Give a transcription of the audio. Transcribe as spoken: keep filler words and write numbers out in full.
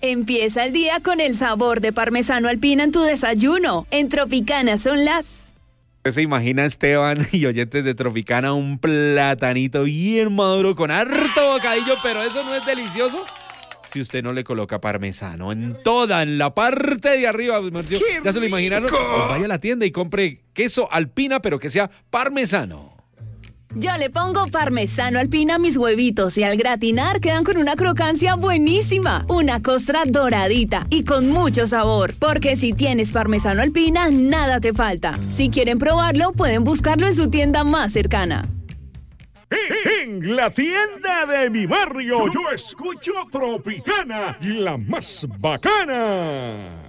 Empieza el día con el sabor de parmesano Alpina en tu desayuno. En Tropicana son las... Se imagina, Esteban y oyentes de Tropicana, un platanito bien maduro con harto bocadillo, pero eso no es delicioso si usted no le coloca parmesano en toda, en la parte de arriba. ¿Ya se lo imaginaron? Pues vaya a la tienda y compre queso Alpina, pero que sea parmesano. Yo le pongo parmesano Alpina a mis huevitos y al gratinar quedan con una crocancia buenísima, una costra doradita y con mucho sabor. Porque si tienes parmesano Alpina, nada te falta. Si quieren probarlo, pueden buscarlo en su tienda más cercana. En la tienda de mi barrio yo escucho Tropicana, la más bacana.